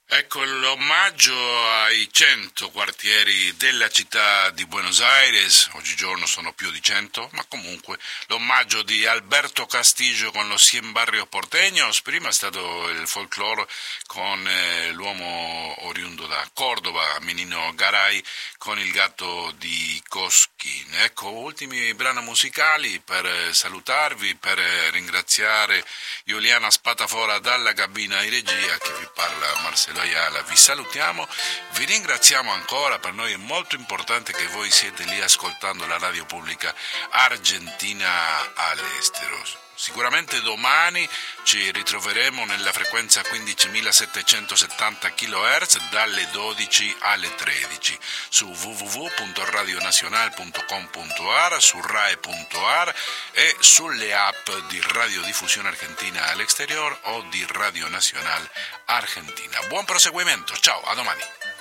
Ecco l'omaggio ai 100 quartieri della città di Buenos Aires, oggigiorno sono più di 100, ma comunque l'omaggio di Alberto Castillo con lo Cien Barrios Porteños, prima è stato il folklore con l'uomo oriundo da Cordova, Menino Garay, con il gatto di Coschin. Ecco, ultimi brani musicali per salutarvi, per ringraziare Giuliana Spatafora dalla cabina di regia, che vi parla Marcello Ayala. Vi salutiamo, vi ringraziamo ancora, per noi è molto importante che voi siete lì ascoltando la radio pubblica argentina all'estero. Sicuramente domani ci ritroveremo nella frequenza 15.770 kHz dalle 12 alle 13 su www.radionacional.com.ar, su rai.ar e sulle app di Radiodiffusione Argentina all'Exterior o di Radio Nacional Argentina. Buon proseguimento, ciao, a domani.